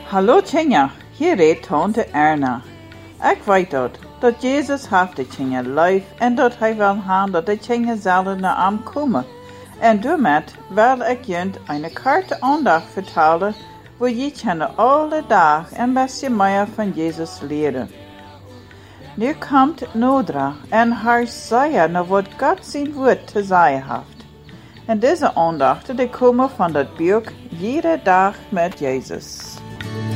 Hallo Tjenja, hier redt tante Erna. Ik weet dat Jezus heeft de Tjenja lief en dat hij wil hebben dat de Tjenja zullen naar hem komen. En daarmee wil ik jullie een korte aandacht vertellen, waar je kunnen alle dagen een beetje meer van Jezus leren. Nu komt Nodra en haar zeggen naar wat God zijn woord te zeggen heeft. En deze aandachten die komen van dat boek Iedere Dag met Jezus.